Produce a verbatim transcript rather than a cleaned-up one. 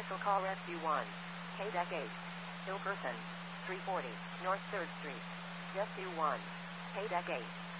Special call Rescue one. K-Deck eight. Hill Person. three forty. North third Street. Rescue one. K-Deck eight.